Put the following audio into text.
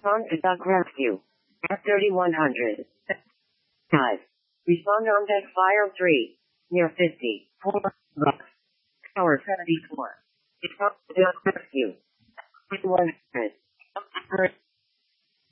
Respond to Duck Rescue. F3100. 5. Respond on deck fire 3. Near 50. 4. Left. Tower 74. Respond to Duck Rescue. 100.